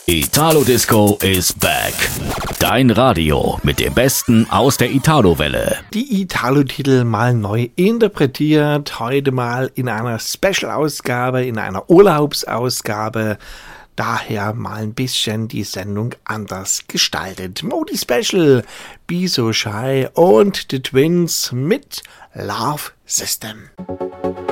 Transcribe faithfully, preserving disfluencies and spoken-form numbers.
Italo Disco is back. Dein Radio mit dem Besten aus der Italo-Welle. Die Italo-Titel mal neu interpretiert. Heute mal in einer Special-Ausgabe, in einer Urlaubsausgabe. Daher mal ein bisschen die Sendung anders gestaltet. Modi Special, Be So Shy und The Twins mit Love System.